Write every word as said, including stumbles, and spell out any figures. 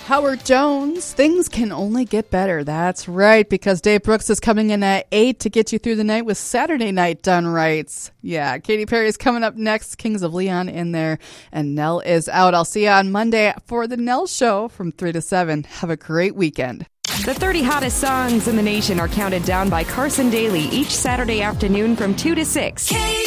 Howard Jones, things can only get better. That's right, because Dave Brooks is coming in at eight to get you through the night with Saturday Night Done Right. Yeah, Katy Perry is coming up next, Kings of Leon in there, and Nell is out. I'll see you on Monday for the Nell Show from three to seven. Have a great weekend. The thirty hottest songs in the nation are counted down by Carson Daly each Saturday afternoon from two to six.